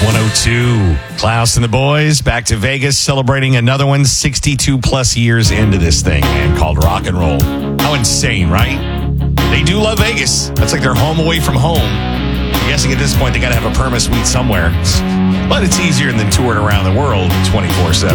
102. Klaus and the boys back to Vegas celebrating another one 62 plus years into this thing, man, called rock and roll. How insane, right? They do love Vegas. That's like their home away from home. I'm guessing at this point they got to have a perma suite somewhere. But it's easier than touring around the world 24/7.